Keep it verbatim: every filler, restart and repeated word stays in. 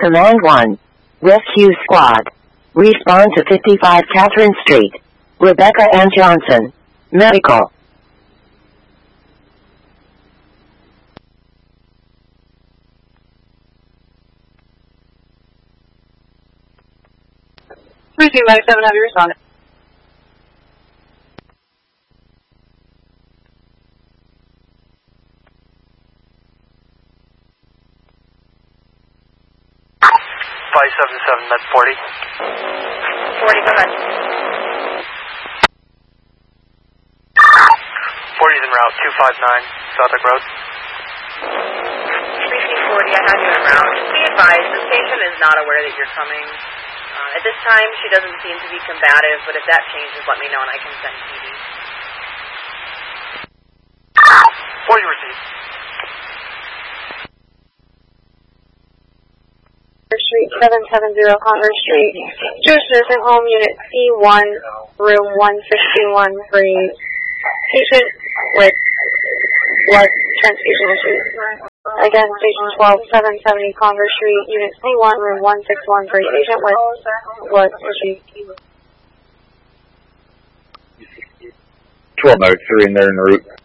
Command one. Rescue Squad. Respawn to fifty-five Catherine Street. Rebecca Ann Johnson. Medical. three two nine seven, have you responded? five seven seven, med forty. forty, go ahead. forty's en route, two five nine, Southwark Road. three C forty, I have you en route. Just be advised, this patient is not aware that you're coming. Uh, at this time, she doesn't seem to be combative, but if that changes, let me know and I can send T V. forty received. Street, seven seven zero Congress Street, Jewish Nursing Home, Unit C one, Room one sixty-one, for a patient with blood transfusion issues. Again, Station twelve, seven seventy Congress Street, Unit C one, Room one sixty-one, for a patient with blood issues. twelve oh three, and they're en route.